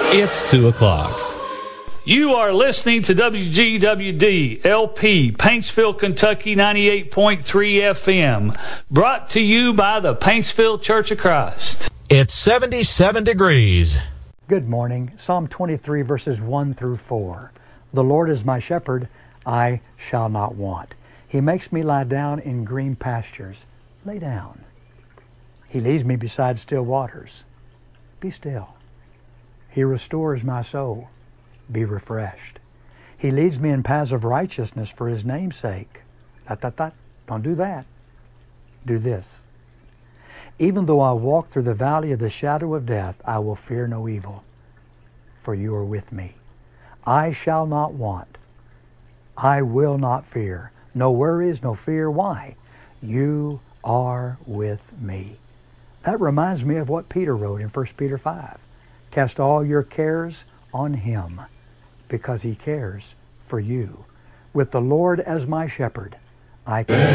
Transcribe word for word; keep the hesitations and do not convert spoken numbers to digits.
It's two o'clock. You are listening to W G W D L P, Paintsville, Kentucky, ninety-eight point three F M, brought to you by the Paintsville Church of Christ. It's seventy-seven degrees. Good morning. Psalm twenty-three, verses one through four. The Lord is my shepherd, I shall not want. He makes me lie down in green pastures. Lay down. He leads me beside still waters. Be still. He restores my soul. Be refreshed. He leads me in paths of righteousness for His name's sake. That, that, that. Don't do that. Do this. Even though I walk through the valley of the shadow of death, I will fear no evil, for You are with me. I shall not want. I will not fear. No worries, no fear. Why? You are with me. That reminds me of what Peter wrote in First Peter five. Cast all your cares on Him, because He cares for you. With the Lord as my shepherd, I can